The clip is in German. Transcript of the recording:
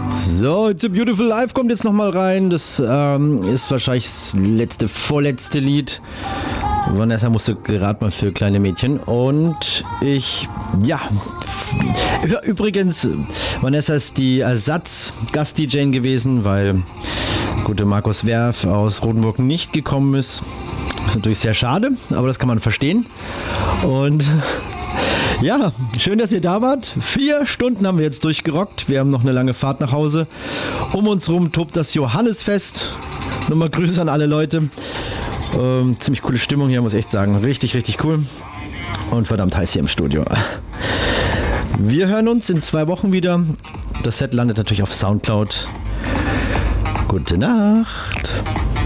So, It's a Beautiful Life kommt jetzt nochmal rein. Das ist wahrscheinlich das vorletzte Lied. Vanessa musste gerade mal für kleine Mädchen. Und übrigens, Vanessa ist die Ersatz-Gast-DJ gewesen, weil gute Markus Werf aus Rotenburg nicht gekommen ist. Das ist natürlich sehr schade, aber das kann man verstehen. Und ja, schön, dass ihr da wart. 4 Stunden haben wir jetzt durchgerockt. Wir haben noch eine lange Fahrt nach Hause. Um uns rum tobt das Johannesfest. Nochmal Grüße an alle Leute. Ziemlich coole Stimmung hier, muss ich echt sagen. Richtig, richtig cool. Und verdammt heiß hier im Studio. Wir hören uns in 2 Wochen wieder. Das Set landet natürlich auf Soundcloud. Gute Nacht.